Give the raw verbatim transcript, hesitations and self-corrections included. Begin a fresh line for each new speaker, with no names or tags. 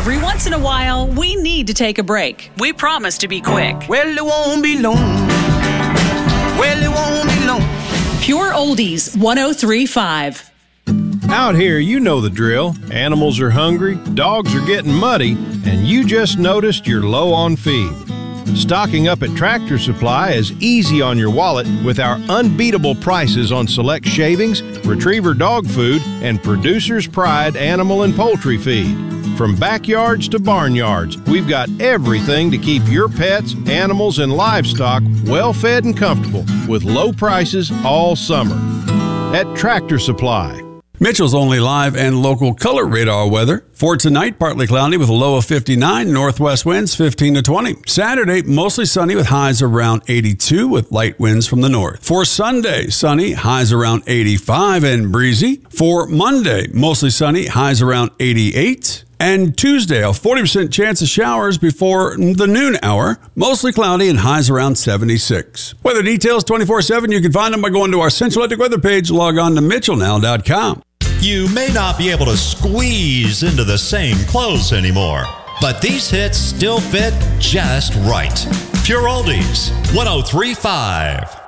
Every once in a while, we need to take a break. We promise to be quick.
Well, it won't be long. Well, it won't be long.
Pure Oldies one oh three point five.
Out here, you know the drill. Animals are hungry, dogs are getting muddy, and you just noticed you're low on feed. Stocking up at Tractor Supply is easy on your wallet with our unbeatable prices on select shavings, retriever dog food, and Producer's Pride animal and poultry feed. From backyards to barnyards, we've got everything to keep your pets, animals, and livestock well fed and comfortable with low prices all summer. At Tractor Supply.
Mitchell's only live and local color radar weather. For tonight, partly cloudy with a low of fifty-nine, northwest winds fifteen to twenty. Saturday, mostly sunny with highs around eighty-two with light winds from the north. For Sunday, sunny, highs around eighty-five and breezy. For Monday, mostly sunny, highs around eighty-eight. And Tuesday, a forty percent chance of showers before the noon hour. Mostly cloudy and highs around seventy-six. Weather details twenty-four seven. You can find them by going to our Central Electric weather page. Log on to Mitchell Now dot com.
You may not be able to squeeze into the same clothes anymore, but these hits still fit just right. Pure Oldies one oh three point five.